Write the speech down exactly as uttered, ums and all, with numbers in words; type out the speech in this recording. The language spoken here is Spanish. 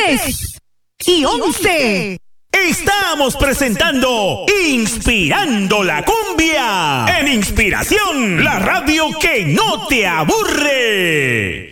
diez y once. Estamos presentando Inspirando la Cumbia en Inspiración, la radio que no te aburre.